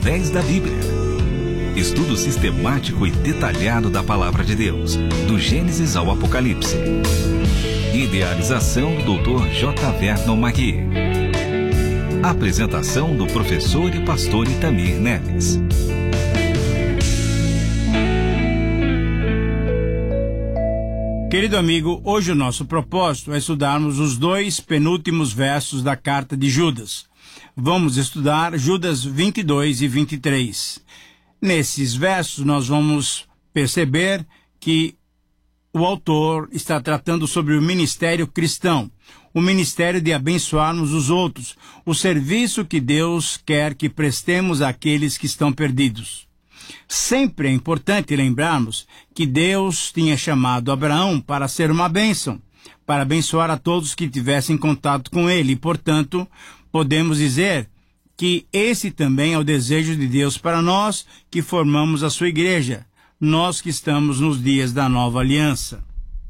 através da Bíblia. Estudo sistemático e detalhado da Palavra de Deus, do Gênesis ao Apocalipse. Idealização do Dr. J. Vernon Magui. Apresentação do professor e pastor Itamir Neves. Querido amigo, hoje o nosso propósito é estudarmos os 2 penúltimos versos da carta de Judas. Vamos estudar Judas 22 e 23. Nesses versos nós vamos perceber que o autor está tratando sobre o ministério cristão, o ministério de abençoarmos os outros, o serviço que Deus quer que prestemos àqueles que estão perdidos. Sempre é importante lembrarmos que Deus tinha chamado Abraão para ser uma bênção, para abençoar a todos que tivessem contato com ele. E, portanto, podemos dizer que esse também é o desejo de Deus para nós que formamos a sua igreja, nós que estamos nos dias da nova aliança.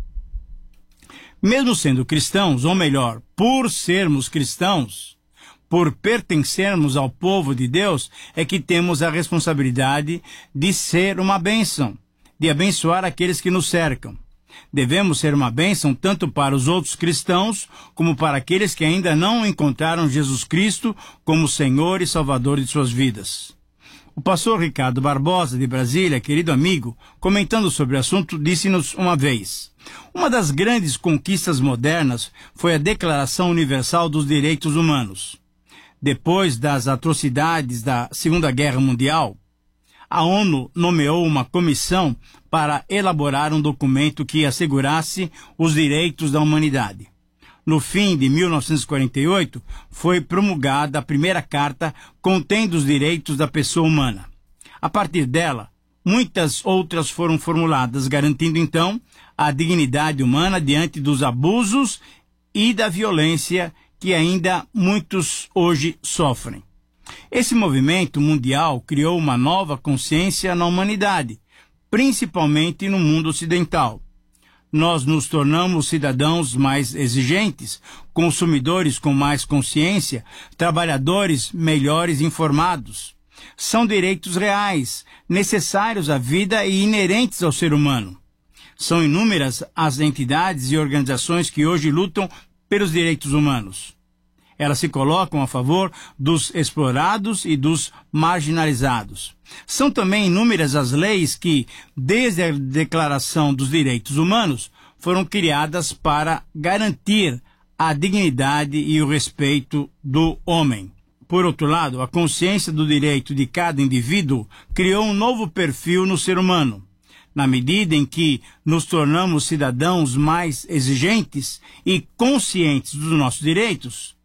Mesmo sendo cristãos, ou melhor, por sermos cristãos, por pertencermos ao povo de Deus, é que temos a responsabilidade de ser uma bênção, de abençoar aqueles que nos cercam. Devemos ser uma bênção tanto para os outros cristãos, como para aqueles que ainda não encontraram Jesus Cristo como Senhor e Salvador de suas vidas. O pastor Ricardo Barbosa, de Brasília, querido amigo, comentando sobre o assunto, disse-nos uma vez: uma das grandes conquistas modernas foi a Declaração Universal dos Direitos Humanos. Depois das atrocidades da Segunda Guerra Mundial, a ONU nomeou uma comissão para elaborar um documento que assegurasse os direitos da humanidade. No fim de 1948, foi promulgada a primeira carta contendo os direitos da pessoa humana. A partir dela, muitas outras foram formuladas, garantindo então a dignidade humana diante dos abusos e da violência que ainda muitos hoje sofrem. Esse movimento mundial criou uma nova consciência na humanidade, principalmente no mundo ocidental. Nós nos tornamos cidadãos mais exigentes, consumidores com mais consciência, trabalhadores melhores informados. São direitos reais, necessários à vida e inerentes ao ser humano. São inúmeras as entidades e organizações que hoje lutam pelos direitos humanos. Elas se colocam a favor dos explorados e dos marginalizados. São também inúmeras as leis que, desde a Declaração dos Direitos Humanos, foram criadas para garantir a dignidade e o respeito do homem. Por outro lado, a consciência do direito de cada indivíduo criou um novo perfil no ser humano. Na medida em que nos tornamos cidadãos mais exigentes e conscientes dos nossos direitos,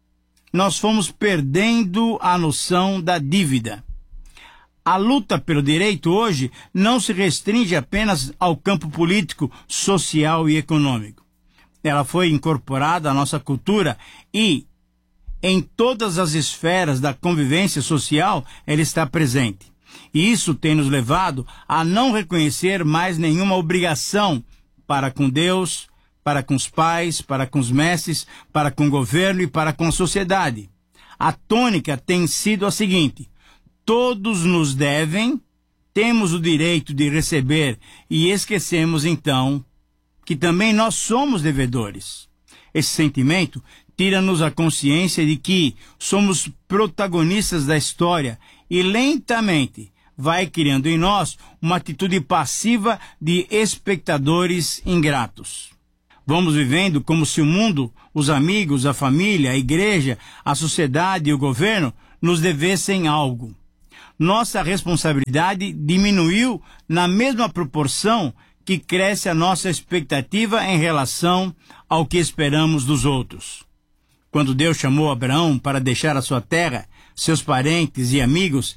nós fomos perdendo a noção da dívida. A luta pelo direito hoje não se restringe apenas ao campo político, social e econômico. Ela foi incorporada à nossa cultura e, em todas as esferas da convivência social, ela está presente. E isso tem nos levado a não reconhecer mais nenhuma obrigação para com Deus, para com os pais, para com os mestres, para com o governo e para com a sociedade. A tônica tem sido a seguinte: todos nos devem, temos o direito de receber e esquecemos então que também nós somos devedores. Esse sentimento tira-nos a consciência de que somos protagonistas da história e lentamente vai criando em nós uma atitude passiva de espectadores ingratos. Vamos vivendo como se o mundo, os amigos, a família, a igreja, a sociedade e o governo nos devessem algo. Nossa responsabilidade diminuiu na mesma proporção que cresce a nossa expectativa em relação ao que esperamos dos outros. Quando Deus chamou Abraão para deixar a sua terra, seus parentes e amigos,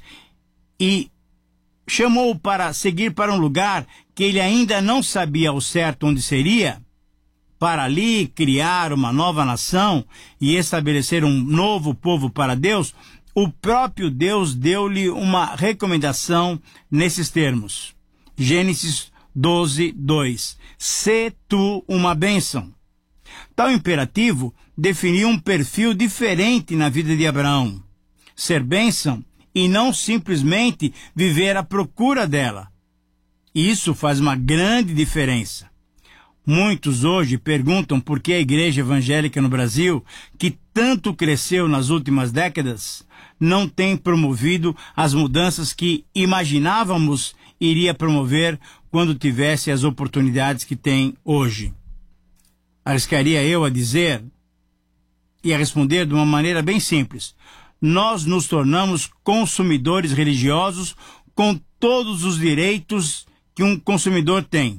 e chamou-o para seguir para um lugar que ele ainda não sabia ao certo onde seria, para ali criar uma nova nação e estabelecer um novo povo para Deus, o próprio Deus deu-lhe uma recomendação nesses termos. Gênesis 12, 2. Sê tu uma bênção. Tal imperativo definiu um perfil diferente na vida de Abraão. Ser bênção e não simplesmente viver à procura dela. Isso faz uma grande diferença. Muitos hoje perguntam por que a igreja evangélica no Brasil, que tanto cresceu nas últimas décadas, não tem promovido as mudanças que imaginávamos iria promover quando tivesse as oportunidades que tem hoje. Arriscaria eu a dizer e a responder de uma maneira bem simples. Nós nos tornamos consumidores religiosos com todos os direitos que um consumidor tem.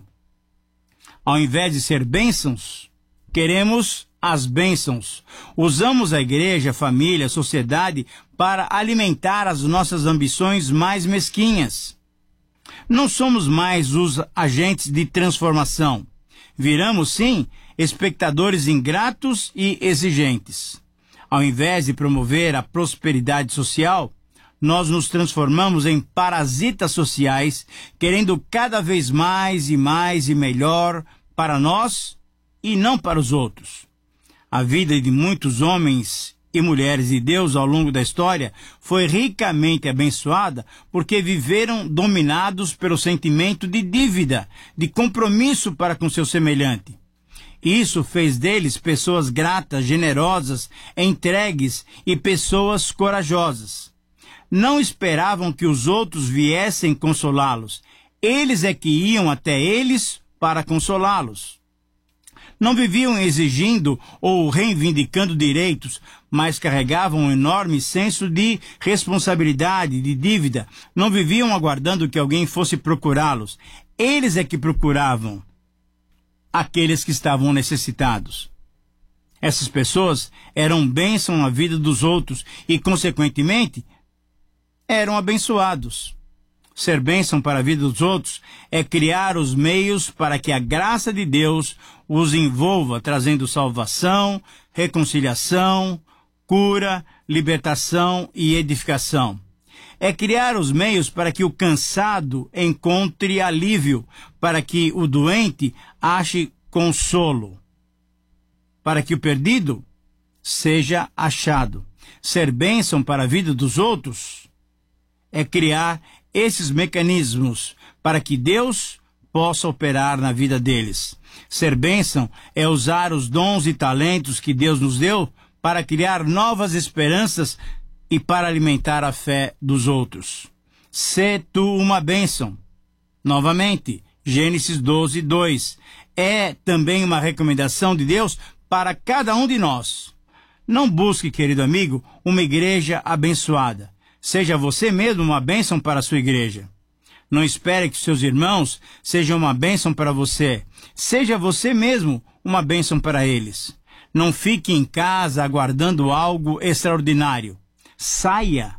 Ao invés de ser bênçãos, queremos as bênçãos. Usamos a igreja, a família, a sociedade para alimentar as nossas ambições mais mesquinhas. Não somos mais os agentes de transformação. Viramos, sim, espectadores ingratos e exigentes. Ao invés de promover a prosperidade social, nós nos transformamos em parasitas sociais, querendo cada vez mais e mais e melhor para nós e não para os outros. A vida de muitos homens e mulheres de Deus ao longo da história foi ricamente abençoada porque viveram dominados pelo sentimento de dívida, de compromisso para com seu semelhante. Isso fez deles pessoas gratas, generosas, entregues e pessoas corajosas. Não esperavam que os outros viessem consolá-los. Eles é que iam até eles para consolá-los. Não viviam exigindo ou reivindicando direitos, mas carregavam um enorme senso de responsabilidade, de dívida. Não viviam aguardando que alguém fosse procurá-los. Eles é que procuravam aqueles que estavam necessitados. Essas pessoas eram bênção na vida dos outros e, consequentemente, eram abençoados. Ser bênção para a vida dos outros é criar os meios para que a graça de Deus os envolva, trazendo salvação, reconciliação, cura, libertação e edificação. É criar os meios para que o cansado encontre alívio, para que o doente ache consolo, para que o perdido seja achado. Ser bênção para a vida dos outros é criar esses mecanismos para que Deus possa operar na vida deles. Ser bênção é usar os dons e talentos que Deus nos deu para criar novas esperanças e para alimentar a fé dos outros. Sê tu uma bênção. Novamente, Gênesis 12:2. É também uma recomendação de Deus para cada um de nós. Não busque, querido amigo, uma igreja abençoada. Seja você mesmo uma bênção para a sua igreja. Não espere que seus irmãos sejam uma bênção para você. Seja você mesmo uma bênção para eles. Não fique em casa aguardando algo extraordinário. Saia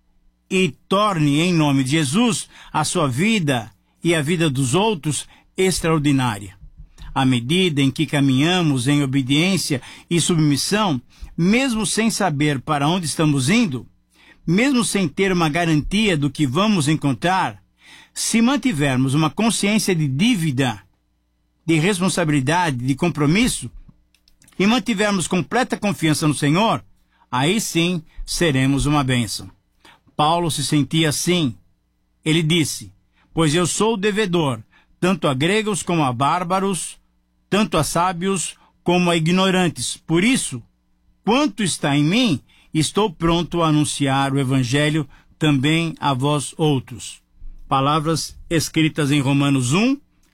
e torne, em nome de Jesus, a sua vida e a vida dos outros extraordinária. À medida em que caminhamos em obediência e submissão, mesmo sem saber para onde estamos indo, mesmo sem ter uma garantia do que vamos encontrar, se mantivermos uma consciência de dívida, de responsabilidade, de compromisso, e mantivermos completa confiança no Senhor, aí sim seremos uma bênção. Paulo se sentia assim. Ele disse: pois eu sou devedor, tanto a gregos como a bárbaros, tanto a sábios como a ignorantes. Por isso, quanto está em mim, estou pronto a anunciar o Evangelho também a vós outros. Palavras escritas em Romanos 1,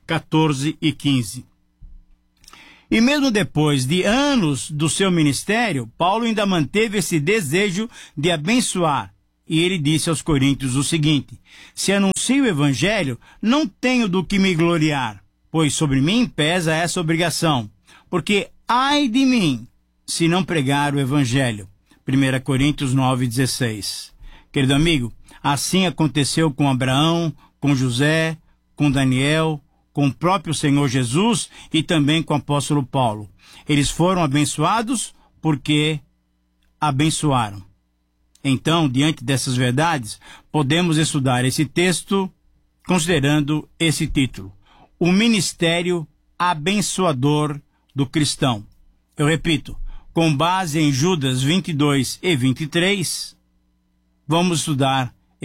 14 e 15. E mesmo depois de anos do seu ministério, Paulo ainda manteve esse desejo de abençoar. E ele disse aos coríntios o seguinte: se anuncio o Evangelho, não tenho do que me gloriar, pois sobre mim pesa essa obrigação. Porque ai de mim, se não pregar o Evangelho. 1 Coríntios 9:16. Querido amigo, assim aconteceu com Abraão, com José, com Daniel, com o próprio Senhor Jesus e também com o apóstolo Paulo. Eles foram abençoados porque abençoaram. Então, diante dessas verdades, podemos estudar esse texto considerando esse título: o ministério abençoador do cristão. Eu repito, com base em Judas 22 e 23, vamos estudar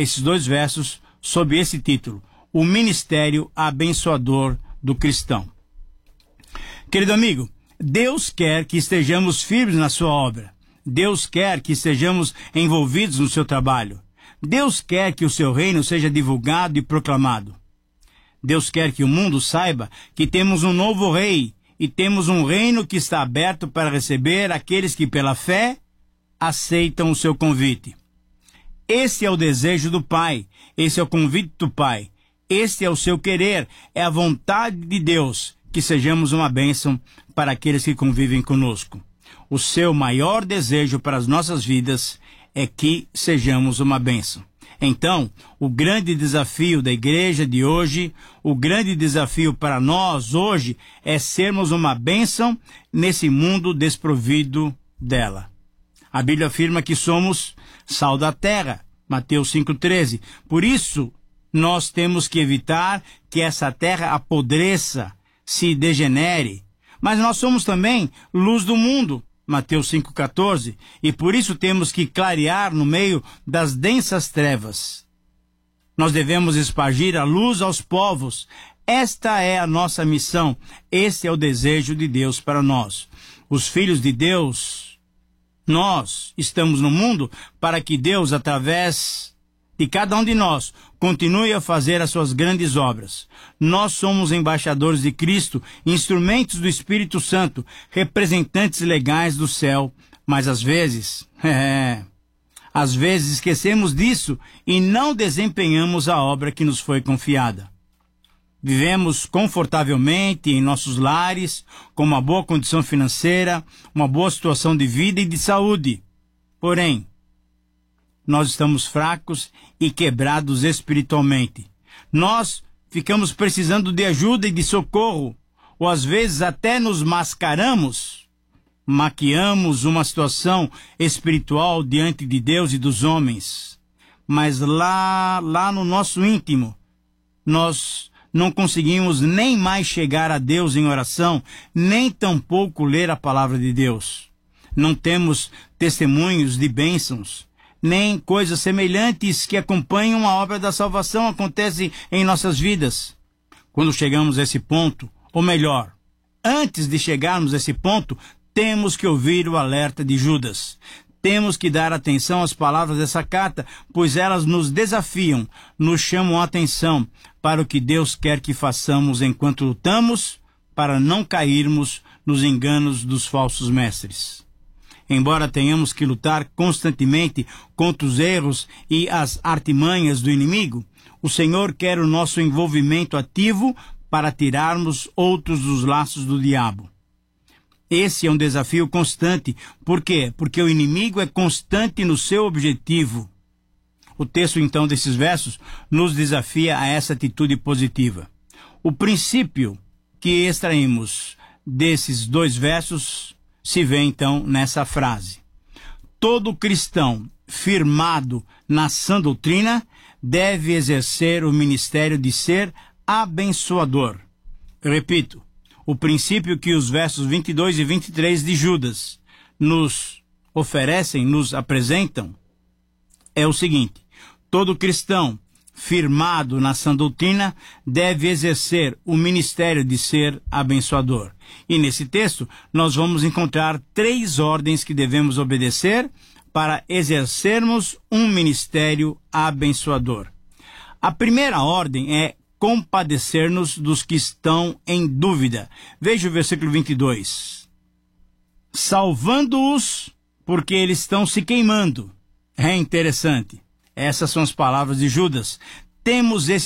esses 2 versos sob esse título: o ministério abençoador do cristão. Querido amigo, Deus quer que estejamos firmes na sua obra. Deus quer que estejamos envolvidos no seu trabalho. Deus quer que o seu reino seja divulgado e proclamado. Deus quer que o mundo saiba que temos um novo rei e temos um reino que está aberto para receber aqueles que pela fé aceitam o seu convite. Esse é o desejo do Pai, esse é o convite do Pai, esse é o seu querer, é a vontade de Deus que sejamos uma bênção para aqueles que convivem conosco. O seu maior desejo para as nossas vidas é que sejamos uma bênção. Então, o grande desafio da igreja de hoje, o grande desafio para nós hoje é sermos uma bênção nesse mundo desprovido dela. A Bíblia afirma que somos sal da terra, Mateus 5,13. Por isso, nós temos que evitar que essa terra apodreça, se degenere. Mas nós somos também luz do mundo, Mateus 5,14, e por isso temos que clarear no meio das densas trevas. Nós devemos espargir a luz aos povos. Esta é a nossa missão. Esse é o desejo de Deus para nós. Os filhos de Deus, nós estamos no mundo para que Deus, através de cada um de nós, continue a fazer as suas grandes obras. Nós somos embaixadores de Cristo, instrumentos do Espírito Santo, representantes legais do céu, mas às vezes esquecemos disso e não desempenhamos a obra que nos foi confiada. Vivemos confortavelmente em nossos lares, com uma boa condição financeira, uma boa situação de vida e de saúde. Porém, nós estamos fracos e quebrados espiritualmente. Nós ficamos precisando de ajuda e de socorro, ou às vezes até nos mascaramos, maquiamos uma situação espiritual diante de Deus e dos homens. Mas lá no nosso íntimo, nós não conseguimos nem mais chegar a Deus em oração, nem tampouco ler a palavra de Deus. Não temos testemunhos de bênçãos, nem coisas semelhantes que acompanham a obra da salvação acontecem em nossas vidas. Quando chegamos a esse ponto, ou melhor, antes de chegarmos a esse ponto, temos que ouvir o alerta de Judas. Temos que dar atenção às palavras dessa carta, pois elas nos desafiam, nos chamam a atenção para o que Deus quer que façamos enquanto lutamos, para não cairmos nos enganos dos falsos mestres. Embora tenhamos que lutar constantemente contra os erros e as artimanhas do inimigo, o Senhor quer o nosso envolvimento ativo para tirarmos outros dos laços do diabo. Esse é um desafio constante. Por quê? Porque o inimigo é constante no seu objetivo. O texto, então, desses versos nos desafia a essa atitude positiva. O princípio que extraímos desses 2 versos se vê, então, nessa frase. Todo cristão firmado na sã doutrina deve exercer o ministério de ser abençoador. Eu repito, o princípio que os versos 22 e 23 de Judas nos oferecem, nos apresentam, é o seguinte: todo cristão firmado na sã doutrina deve exercer o ministério de ser abençoador. E nesse texto nós vamos encontrar 3 ordens que devemos obedecer para exercermos um ministério abençoador. A primeira ordem é compadecer-nos dos que estão em dúvida. Veja o versículo 22. Salvando-os porque eles estão se queimando. É interessante. Essas são as palavras de Judas. Temos esse